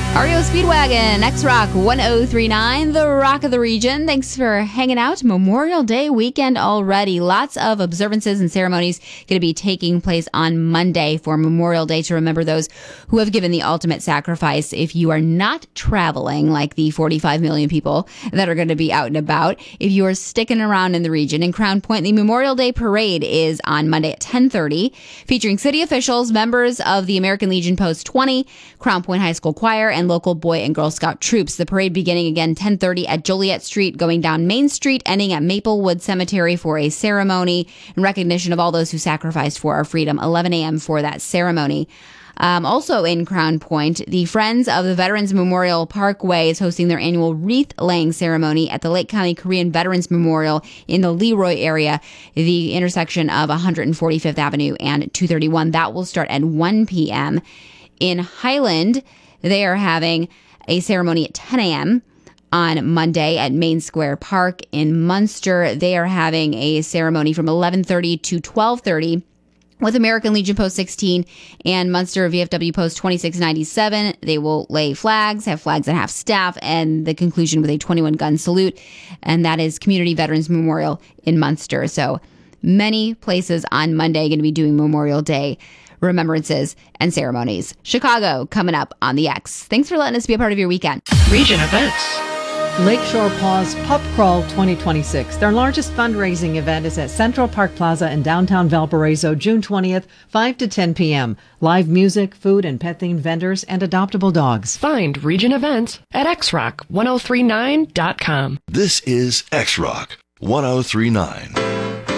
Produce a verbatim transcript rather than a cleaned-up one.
R E O Speedwagon, X-Rock one oh three point nine, the rock of the region. Thanks for hanging out. Memorial Day weekend already. Lots of observances and ceremonies going to be taking place on Monday for Memorial Day to remember those who have given the ultimate sacrifice. If you are not traveling like the forty-five million people that are going to be out and about, if you are sticking around in the region, in Crown Point, the Memorial Day Parade is on Monday at ten thirty, featuring city officials, members of the American Legion Post twenty, Crown Point High School Choir, and local Boy and Girl Scout troops. The parade beginning again ten thirty at Joliet Street, going down Main Street, ending at Maplewood Cemetery for a ceremony in recognition of all those who sacrificed for our freedom. eleven a.m. for that ceremony. Um, also in Crown Point, the Friends of the Veterans Memorial Parkway is hosting their annual wreath-laying ceremony at the Lake County Korean Veterans Memorial in the Leroy area, the intersection of one hundred forty-fifth Avenue and two thirty-one. That will start at one p.m. In Highland, they are having a ceremony at ten a.m. on Monday at Main Square Park. In Munster, they are having a ceremony from eleven thirty to twelve thirty with American Legion Post sixteen and Munster V F W Post twenty-six ninety-seven. They will lay flags, have flags at half staff, and the conclusion with a twenty-one gun salute. And that is Community Veterans Memorial in Munster. So many places on Monday going to be doing Memorial Day remembrances and ceremonies. Chicago coming up on the X. Thanks for letting us be a part of your weekend. Region events. Lakeshore Paws Pup Crawl twenty twenty-six. Their largest fundraising event is at Central Park Plaza in downtown Valparaiso, June twentieth, five to ten p.m. Live music, food, and pet-themed vendors, and adoptable dogs. Find region events at x rock ten thirty-nine dot com. This is X-Rock ten thirty-nine.